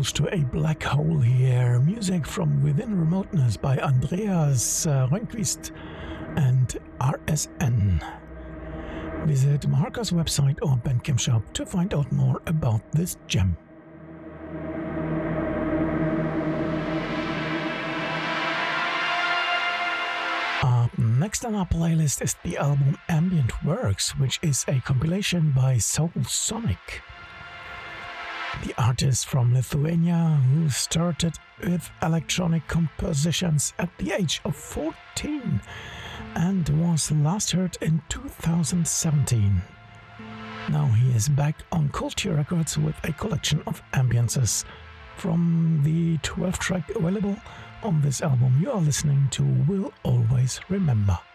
close to a black hole here. Music from Within Remoteness by Andreas Rönnqvist and RSN. Visit Maharka's website or Bandcamp shop to find out more about this gem. Up next on our playlist is the album Ambient Works, which is a compilation by Soul Sonic. The artist from Lithuania who started with electronic compositions at the age of 14 and was last heard in 2017. Now he is back on Culture Records with a collection of ambiences. From the 12th track available on this album, you are listening to Will Always Remember.